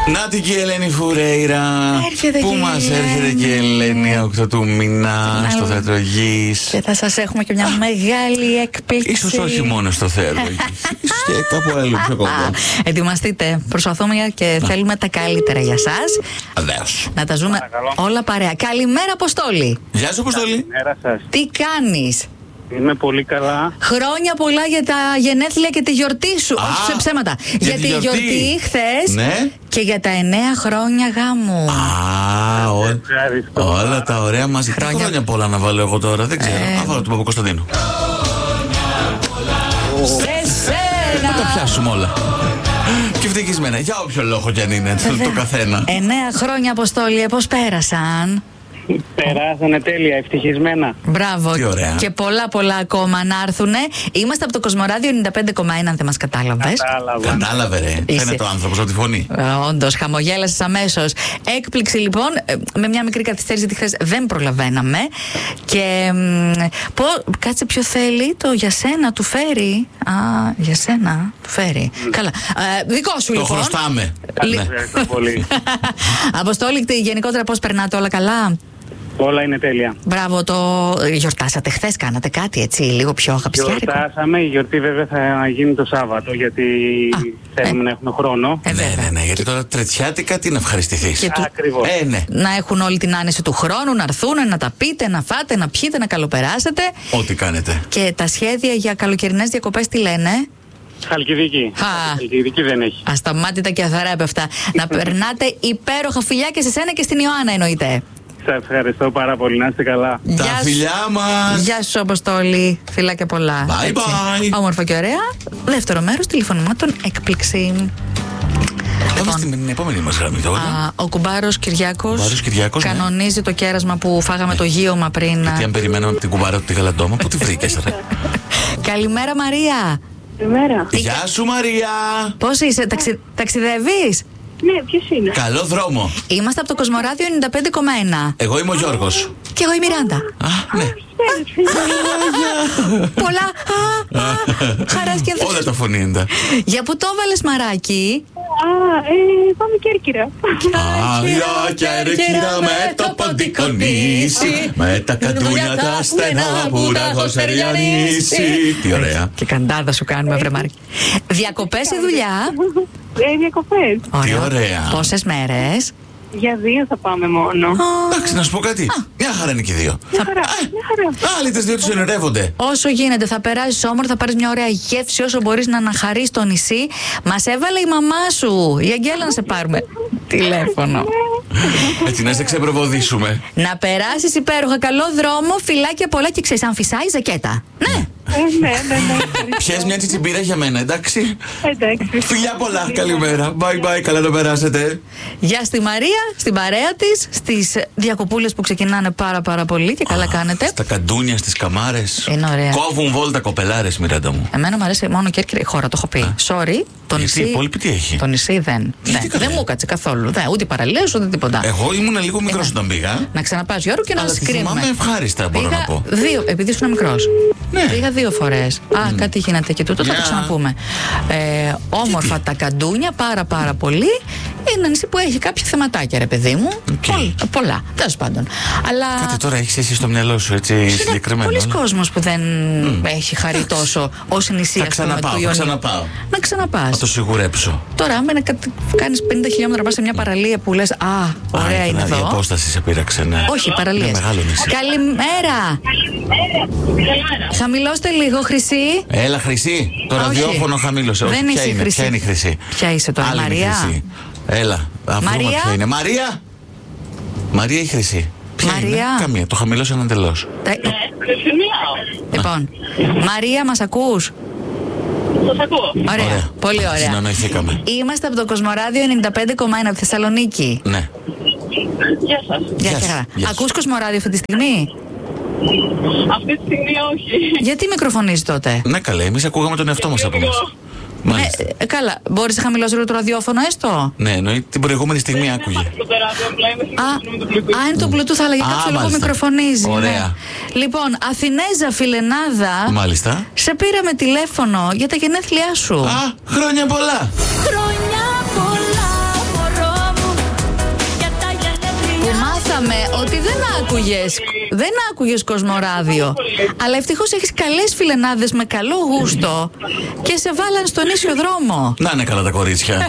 Νάτι και η Ελένη Φουρέιρα. Έρχεται Πού και μας η έρχεται και η Ελένη 8 του μήνα στο Θέατρο Γης. Και θα σας έχουμε και μια μεγάλη έκπληξη. Ίσως όχι μόνο στο Θέατρο Γης. Ίσως και κάπου αλλού πιο κοντά. Ετοιμαστείτε. Προσπαθούμε και θέλουμε τα καλύτερα για σας. Βεβαίως. Να τα ζούμε όλα παρέα. Καλημέρα, Αποστόλη. Γεια σου, Αποστόλη. Καλημέρα σας. Τι κάνεις? Είμαι πολύ καλά. Χρόνια πολλά για τα γενέθλια και τη γιορτή σου. Όχι σε ψέματα. Για τη γιορτή χθες. Ναι. Και για τα 9 χρόνια γάμου. Όλα τα ωραία μαζί. Τι χρόνια πολλά να βάλω εγώ τώρα, δεν ξέρω. Να βάλω τον Παπακοσταντίνο. Σε σένα. Να τα πιάσουμε όλα. Και ευτυχισμένα, για όποιο λόγο κι αν είναι, το καθένα. 9 χρόνια, Αποστόλη, πώς πέρασαν? Περάσανε τέλεια, ευτυχισμένα. Μπράβο. Τι ωραία. Και πολλά ακόμα να έρθουνε. Είμαστε από το Κοσμοράδιο 95,1, αν δεν μας κατάλαβες. Κατάλαβε, ρε. Είσαι. Φαίνεται ο άνθρωπος από τη φωνή. Όντως, χαμογέλασες αμέσως. Έκπληξη λοιπόν, με μια μικρή καθυστέρηση, γιατί χθες δεν προλαβαίναμε. Και κάτσε, ποιο θέλει το για σένα του φέρει? Για σένα του φέρει. Καλά. Δικό σου Το λοιπόν. χρωστάμε. Ευχαριστώ πολύ. Αποστόλη, γενικότερα πώς περνάτε, όλα καλά? Όλα είναι τέλεια. Μπράβο, γιορτάσατε χθες, κάνατε κάτι έτσι λίγο πιο αγαπησιάρικο? Γιορτάσαμε, η γιορτή βέβαια θα γίνει το Σάββατο, γιατί θέλουμε να έχουμε χρόνο. Ναι, γιατί τώρα τρετσιάτικα τι να ευχαριστηθείς. Ακριβώς. Ναι. Να έχουν όλη την άνεση του χρόνου, να έρθουν, να τα πείτε, να φάτε, να πιείτε, να καλοπεράσετε. Ό,τι κάνετε. Και τα σχέδια για καλοκαιρινές διακοπές τι λένε? Χαλκιδική. Χαλκιδική δεν έχει. Ασταμάτητα και αθαρά από αυτά. Να περνάτε υπέροχα, φιλιά και σε σένα και στην Ιωάννα εννοείται. Σας ευχαριστώ πάρα πολύ, να είστε καλά. Τα φιλιά μας. Γεια σου, Αποστόλη. Φιλάκια πολλά. Bye bye. Όμορφα και ωραία. Δεύτερο μέρος τηλεφωνημάτων έκπληξη. Πάμε στην επόμενη μας γραμμή τώρα. Ο κουμπάρος Κυριάκος κανονίζει το κέρασμα που φάγαμε το γύωμα πριν. Γιατί αν περιμέναμε από την κουμπάρα του τη γαλαντόμα, πού τη βρήκες, ρε? Καλημέρα, Μαρία. Καλημέρα. Γεια σου, Μαρία. Πώς είσαι, ταξιδεύεις? Ναι, ποιος είναι? Καλό δρόμο. Είμαστε από το Κοσμοράδιο 95,1. Εγώ είμαι ο Γιώργος. Και εγώ η Μιράντα. Ναι. Πολλά. Χαράς και Όλα τα φωνήντα. Για που το έβαλες, Μαράκι? Πάμε Κέρκυρα. Άγια Κέρκυρα με το ποντικονίσι, με τα καντούνια τα στενά που τα έχω στεριανίσει. Τι ωραία. Και καντάδα σου κάνουμε, βρε Μάρκη. Διακοπές ή δουλειά? Διακοπές. Τι ωραία. Πόσες μέρες? Για 2 θα πάμε μόνο. Εντάξει, να σου πω κάτι. Μια χαρά είναι και οι δύο. Μια χαρά. Άλλοι τις δύο τους ενωρεύονται. Όσο γίνεται, θα περάσεις όμορφα, θα πάρεις μια ωραία γεύση όσο μπορείς να αναχαρείς το νησί. Μας έβαλε η μαμά σου, η Αγγέλα, να σε πάρουμε τηλέφωνο. Έτσι, να σε ξεπροβοδίσουμε. Να περάσεις υπέροχα, καλό δρόμο, φιλάκια πολλά και ξέρεις, αν φυσάει, ζακέτα. Ναι. Ναι. Πιες μια τσιτσιμπίρα για μένα, εντάξει. Εντάξει. Φιλιά πολλά, καλημέρα. Bye bye, καλά να περάσετε. Γεια στη Μαρία, στην παρέα της, στις διακοπούλες που ξεκινάνε πάρα πολύ και καλά κάνετε. Στα καντούνια, στις καμάρες. Είναι ωραία. Κόβουν βόλτα κοπελάρες, Μιράντα μου. Εμένα μου αρέσει μόνο Κέρκυρα, η χώρα, το έχω πει. Sorry, το Γιατί νησί. η υπόλοιπη τι έχει? Το νησί δεν. Δεν μου κάτσε καθόλου. Ούτε παραλίες ούτε τίποτα. Εγώ ήμουν λίγο μικρός όταν πήγα. Να ξαναπάς, Γιώργο, και να Αλλά τη συγκρίνουμε. θυμάμαι ευχάριστα, μπορώ να πω. Δύο, επειδή ήσουν μικρός. Ναι. Πήγα 2 φορές. Κάτι γίνεται και τούτο, θα το ξαναπούμε. Όμορφα τα καντούνια, πάρα πολύ. Είναι ένα νησί που έχει κάποια θεματάκια, ρε παιδί μου. Πολλά, τέλος πάντων. Αλλά Κάτι τώρα έχεις εσύ στο μυαλό σου, έτσι συγκεκριμένο. πολλοί κόσμος που δεν έχει χαρεί τόσο ως νησί, Θα ας πούμε, ξαναπάω, του θα Ιωνίου. ξαναπάω. Να ξαναπάς. Θα το σιγουρέψω. Τώρα, άμα κάνεις 50 χιλιόμετρα, πας σε μια παραλία που λες ωραία είναι Η εδώ. απόσταση σε πείραξε, ναι. Όχι, παραλίες. Είναι μεγάλο νησί. Καλημέρα. Χαμηλώστε λίγο, Χρυσή. Έλα, Χρυσή. Το ραδιόφωνο χαμήλωσε. Όχι, Δεν ποια είσαι είναι, Χρυσή. ποια είναι η Χρυσή? Ποια είσαι τώρα, Άλλη είναι η Μαρία? Χρυσή. Έλα, βρούμε Μαρία? ποια είναι. Μαρία! Μαρία ή Χρυσή? Ποια Μαρία. είναι? Καμία, το χαμηλώσαν εντελώς. Λοιπόν, Μαρία, μας ακούς? Σας ακούω. Ωραία, πολύ ωραία. Συνανοηθήκαμε. Είμαστε από το Κοσμοράδιο 95,1 από τη Θεσσαλονίκη. Ναι. Γεια σας. Γεια Γεια και σου, χαρά. γεια σου. Ακούς Κοσμοράδιο αυτή τη στιγμή? Αυτή τη στιγμή όχι. Γιατί μικροφωνείς τότε? Ναι, καλέ, εμείς ακούγαμε τον εαυτό μας από μέσα. Μάλιστα. Καλά, μπορείς να χαμηλώσεις λίγο το ραδιόφωνο έστω? Ναι, εννοεί την προηγούμενη στιγμή άκουγε. Είναι το Bluetooth, αλλά για κάποιο λόγο μάλιστα. μικροφωνίζει. Ωραία. Ναι. Λοιπόν, Αθηνέζα Φιλενάδα, Μάλιστα. σε πήραμε τηλέφωνο για τα γενέθλιά σου. Χρόνια πολλά! Χρόνια πολλά, μωρό. άκουγες. Δεν άκουγες Κοσμοράδιο. Αλλά ευτυχώς έχεις καλές φιλενάδες με καλό γούστο και σε βάλαν στον ίσιο δρόμο. Να είναι καλά τα κορίτσια.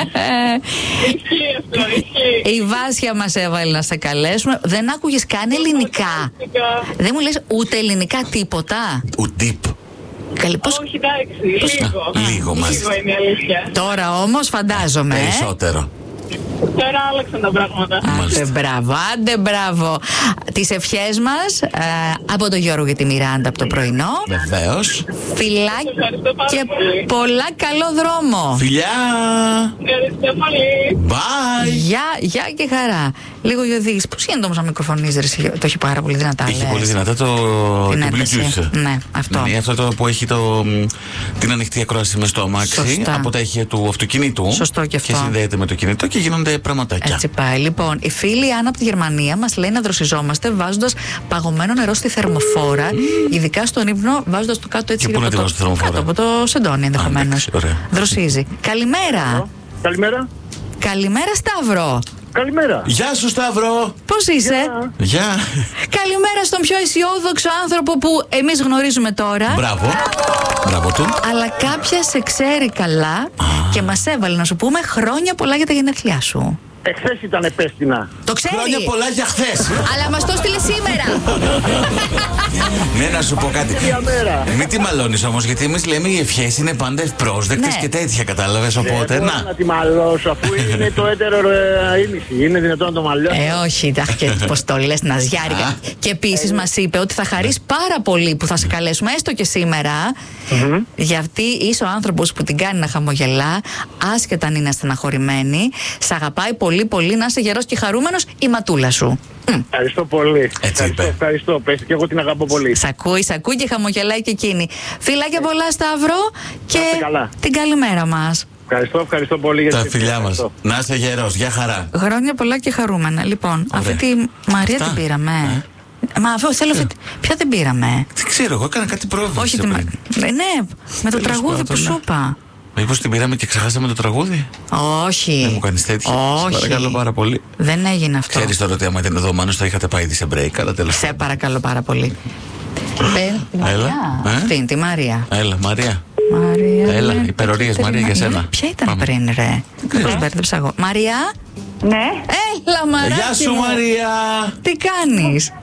Η Βάσια μας έβαλε να σε καλέσουμε. Δεν άκουγες καν ελληνικά. Δεν μου λες ούτε ελληνικά τίποτα. Ουντίπ. Καλή, πώς... Όχι, εντάξει, Λίγο μαζί. Λίγο είναι η αλήθεια. Τώρα όμως φαντάζομαι. Περισσότερο. Τώρα άλλαξαν τα πράγματα. Άντε μπράβο, άντε μπράβο. Τις ευχές μας από τον Γιώργο και τη Μιράντα από το πρωινό. Βεβαίως. Φιλάκια Ευχαριστώ πάρα και πολύ. πολλά καλό δρόμο. Φιλιά. Ευχαριστώ πολύ. Bye. Γεια και χαρά. Λίγο η οδήγηση. Πώς γίνεται όμως να μικροφωνίζει, ρε, το έχει πάρα πολύ δυνατά. Είχε λες. πολύ δυνατά το ένταση. Bluetooth. Ναι, αυτό. Ναι, αυτό το που έχει την ανοιχτή ακρόαση μες στο αμάξι. Σωστά. Από τα ηχεία του αυτοκινήτου. Σωστό και αυτό. Και συνδέεται με το κινητό και γίνονται πραγματάκια. Έτσι πάει. Λοιπόν, η φίλη Άννα από τη Γερμανία μας λέει να δροσιζόμαστε βάζοντας παγωμένο νερό στη θερμοφόρα, ειδικά στον ύπνο, βάζοντας το κάτω έτσι Και πού να τη βάζω στη θερμοφόρα? κάτω από το σεντόνι ενδεχομένως. εντάξει, ωραία. Δροσίζει. Καλημέρα. Καλημέρα. Καλημέρα, Σταύρο. Καλημέρα. Γεια σου Σταύρο. Πώς είσαι? Γεια. Καλημέρα στον πιο αισιόδοξο άνθρωπο που εμείς γνωρίζουμε τώρα. Μπράβο. Μπράβο του. Αλλά κάποια σε ξέρει καλά και μας έβαλε να σου πούμε χρόνια πολλά για τα γενέθλιά σου. Εχθές ήταν επέστηνα. Το ξέρει. Χρόνια πολλά για χθες. Αλλά μας το στείλε σήμερα. Ναι, να σου πω κάτι. Μια μέρα. Μην τη μαλώνεις όμως, γιατί εμείς λέμε οι ευχές είναι πάντα ευπρόσδεκτες Ναι. και τέτοια, κατάλαβες. Οπότε Δεν μπορώ να. να τη μαλώσω αφού είναι το έτερο ήμιση. Είναι δυνατόν να το μαλλιώσω? Όχι, και πώς το λες, Ναζιάρικα. Και επίσης μας είπε ότι θα χαρείς πάρα πολύ που θα σε καλέσουμε, έστω και σήμερα. Γιατί είσαι ο άνθρωπος που την κάνει να χαμογελά, άσχετα αν είναι στεναχωρημένη. Σ' αγαπάει πολύ, πολύ, να είσαι γερός και χαρούμενος, η ματούλα σου. Ευχαριστώ πολύ. είπε. Ευχαριστώ. Πες και εγώ την αγαπώ πολύ. Σ' ακούει και χαμογελάει και εκείνη. Φιλάκια πολλά, Σταύρο, και είστε καλά. την καλημέρα μας. Ευχαριστώ πολύ για Τα την φιλιά μας. ευχαριστώ. Να είσαι γερός. Γεια χαρά. Χρόνια πολλά και χαρούμενα. Λοιπόν, Ωραία. αυτή τη Μαρία Αυτά. την πήραμε. Μα αφού θέλω αυτή. Ποια δεν πήραμε? Δεν ξέρω, εγώ έκανα κάτι πρόβλημα. Όχι, ναι, με το Τέλος τραγούδι πάντων, που σου ναι. είπα. Μήπως την πήραμε και ξεχάσαμε το τραγούδι? Όχι. Δεν μου κάνεις τέτοια. Σε Όχι. παρακαλώ πάρα πολύ. Δεν έγινε αυτό. Ξέρεις τώρα ότι άμα ήταν εδώ Μάνος θα είχατε πάει ήδη σε break, αλλά τέλος. Σε παρακαλώ πάρα πολύ. Τη Μαρία. Έλα. Αυτήν, τη Μαρία. Έλα, Μαρία. Μαρία. Έλα, υπερορίες, Μαρία, για σένα. Ποια ήταν Πάμε. πριν, ρε? Πώς μπέρδεψα εγώ. Μαρία. Ναι, Έλα, Μαράκι. Γεια σου, μου. Μαρία. Τι κάνεις?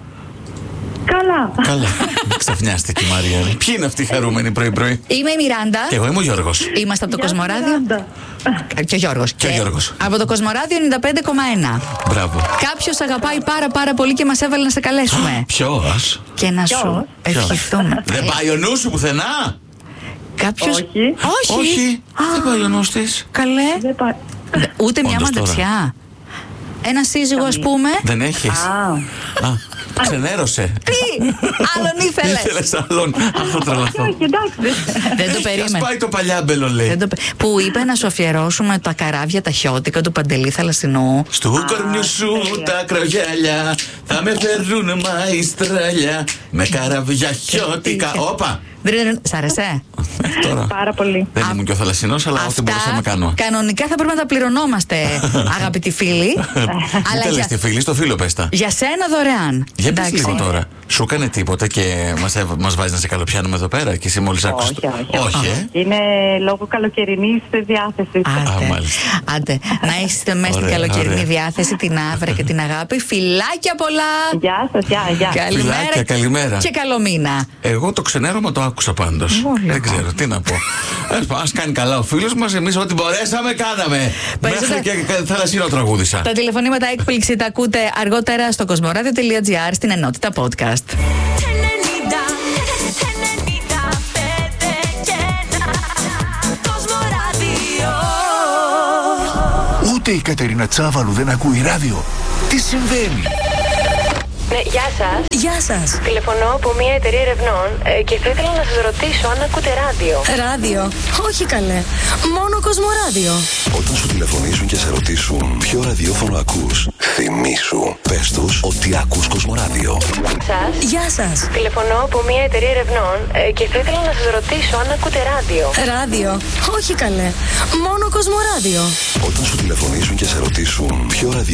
καλά. Καλά. Ξαφνιάστηκε η Μαρία. Ποιοι είναι αυτοί οι χαρούμενοι πρωί-πρωί? Είμαι η Μιράντα. Και εγώ είμαι ο Γιώργος. Είμαστε από το Κοσμοράδιο. Και ο Γιώργος. Και ο Γιώργος. Από το Κοσμοράδιο 95,1. Μπράβο. Κάποιος αγαπάει πάρα πολύ και μας έβαλε να σε καλέσουμε. Ποιος? Και να σου ευχηθούμε. Δεν πάει ο νους σου πουθενά? Κάποιος. Όχι. Όχι. Δεν πάει ο νους της. Καλέ. Δεν πάει. Ούτε μια Όντως τώρα. μαντεψιά. Ένα σύζυγο, ας πούμε. Δεν έχεις. Α, ξενέρωσε. Τι! Άλλον ήθελες. Ήθελες άλλον. Αυτό τρελαθώ. Όχι, εντάξει. Δεν το Ας περίμενε. πάει το παλιάμπελο, λέει. Που είπε να σου αφιερώσουμε τα καράβια τα χιώτικα του Παντελή Θαλασσινού. Στου κορμιού σου τα κρογιάλια θα με φέρουν μαϊστράλια με καραβιά χιώτικα. Όπα! Σ' άρεσε? Τώρα. Πάρα πολύ. Δεν ήμουν και ο θαλασσινός, αλλά ό,τι μπορούσα να κάνω. κανονικά θα πρέπει να τα πληρωνόμαστε, αγαπητοί φίλοι. Μην τα λες τη φίλη, στο φίλο πες τα. Για σένα δωρεάν. Για πες Εντάξει. λίγο τώρα. Σου έκανε τίποτα και μας βάζει να σε καλοπιάνουμε εδώ πέρα και εσύ μόλις άκουσες. Όχι, Είναι λόγω καλοκαιρινής διάθεσης. Άντε, μάλιστα. άντε. Να είστε μέσα στην Ωραία, καλοκαιρινή ωραία. διάθεση, την άβρα και την αγάπη. Φιλάκια πολλά. Γεια σας, γεια. Φιλάκια, καλημέρα. Και καλό μήνα. Εγώ το ξενέρωμα το άκουσα πάντως. Δεν ξέρω τι να πω. Ας κάνει καλά ο φίλος μας, εμείς ό,τι μπορέσαμε κάναμε. Μέχρι και θαλασσινό τραγούδισα. Τα τηλεφωνήματα έκπληξη τα ακούτε αργότερα στο κοσμοράδιο.gr στην ενότητα podcast. Ούτε η Κατερίνα Τσάβαλου δεν ακούει ράδιο. Τι συμβαίνει? Ναι, γεια σας. Γεια σας. Τηλεφωνώ από μια εταιρεία ερευνών και θα ήθελα να σας ρωτήσω αν ακούτε ράδιο. Ράδιο. Όχι καλέ. Μόνο Κοσμοράδιο. Όταν σου τηλεφωνήσουν και σε ρωτήσουν ποιο ραδιόφωνο ακούς, θυμήσου. Πες τους ότι ακούς Κοσμοράδιο. Σας. Γεια σας. Τηλεφωνώ από μια εταιρεία ερευνών και θα ήθελα να σας ρωτήσω αν ακούτε ράδιο. Ράδιο. Όχι καλέ. Μόνο Κοσμοράδιο. Όταν σου τηλεφωνήσουν και σε ρωτήσουν ποιο ραδιόφωνο